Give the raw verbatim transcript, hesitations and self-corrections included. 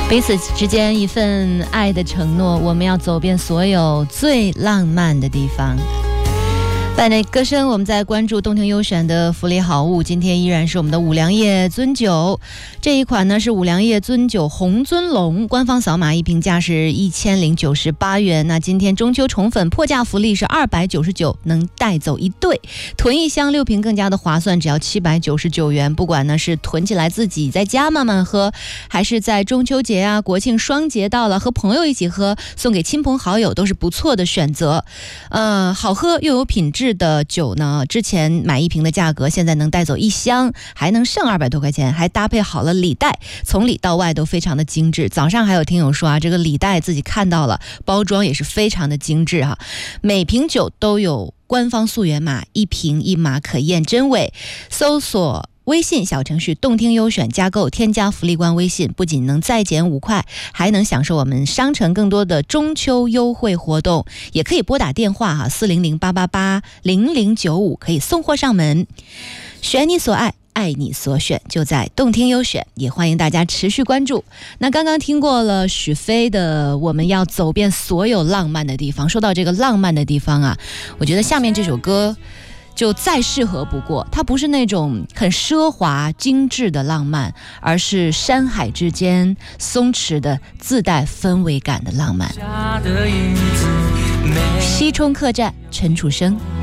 彼此之间一份爱的承诺，我们要走遍所有最浪漫的地方。伴着歌声，我们在关注动听优选的福利好物，今天依然是我们的五粮液尊酒。这一款呢是五粮液尊酒红尊龙，官方扫码一瓶价是一千零九十八元。那今天中秋宠粉破价福利是二百九十九，能带走一对，囤一箱六瓶更加的划算，只要七百九十九元。不管呢是囤起来自己在家慢慢喝，还是在中秋节啊、国庆双节到了和朋友一起喝，送给亲朋好友都是不错的选择。呃，好喝又有品质的酒呢，之前买一瓶的价格，现在能带走一箱，还能剩二百多块钱，还搭配好了礼袋，从里到外都非常的精致。早上还有听友说啊，这个礼袋自己看到了，包装也是非常的精致哈、啊。每瓶酒都有官方溯源码，一瓶一码可验真伪，搜索微信小程序动听优选加购，添加福利官微信，不仅能再减五块，还能享受我们商城更多的中秋优惠活动，也可以拨打电话哈四零零八八八零零九五，可以送货上门。选你所爱，爱你所选，就在动听优选，也欢迎大家持续关注。那刚刚听过了许飞的我们要走遍所有浪漫的地方，说到这个浪漫的地方啊，我觉得下面这首歌就再适合不过，它不是那种很奢华精致的浪漫，而是山海之间松弛的自带氛围感的浪漫。西冲客栈，陈楚生。